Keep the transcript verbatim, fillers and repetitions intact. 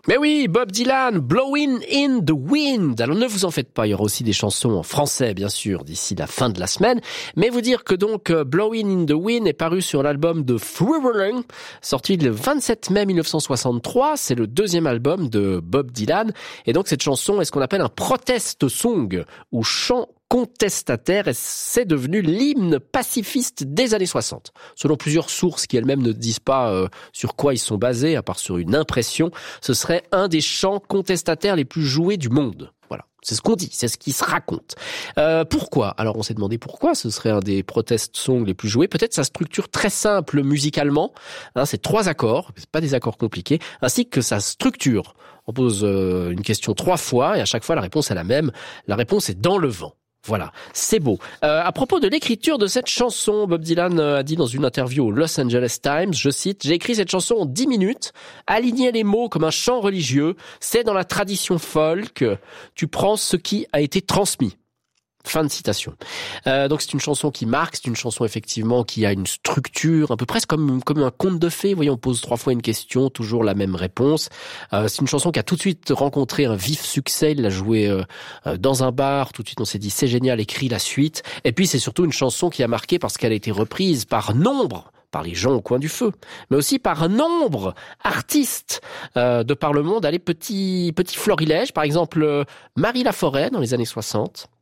Mais oui, Bob Dylan, Blowin' in the Wind. Alors ne vous en faites pas, il y aura aussi des chansons en français, bien sûr, d'ici la fin de la semaine. Mais vous dire que donc Blowin' in the Wind est paru sur l'album de Thriller, sorti le vingt-sept mai mille neuf cent soixante-trois. C'est le deuxième album de Bob Dylan. Et donc cette chanson est ce qu'on appelle un protest song, ou chant contestataire, et c'est devenu l'hymne pacifiste des années soixante. Selon plusieurs sources qui elles-mêmes ne disent pas euh, sur quoi ils sont basés, à part sur une impression, ce serait un des chants contestataires les plus joués du monde. Voilà, c'est ce qu'on dit, c'est ce qui se raconte. Euh, pourquoi ? Alors on s'est demandé pourquoi ce serait un des protest songs les plus joués. Peut-être sa structure très simple musicalement, hein, c'est trois accords, c'est pas des accords compliqués, ainsi que sa structure. On pose euh, une question trois fois et à chaque fois la réponse est la même. La réponse est dans le vent. Voilà, c'est beau. Euh, à propos de l'écriture de cette chanson, Bob Dylan a dit dans une interview au Los Angeles Times, je cite, « J'ai écrit cette chanson en dix minutes, aligner les mots comme un chant religieux, c'est dans la tradition folk, tu prends ce qui a été transmis. » Fin de citation. Euh, donc c'est une chanson qui marque, c'est une chanson effectivement qui a une structure, un peu presque comme comme un conte de fées. Vous voyez, on pose trois fois une question, toujours la même réponse. Euh, c'est une chanson qui a tout de suite rencontré un vif succès. Il l'a joué euh, dans un bar. Tout de suite, on s'est dit c'est génial, écrit la suite. Et puis c'est surtout une chanson qui a marqué parce qu'elle a été reprise par nombre. Par les gens au coin du feu, mais aussi par un nombre d'artistes euh, de par le monde. Allez, petit petit florilège, par exemple euh, Marie Laforêt dans les années soixante.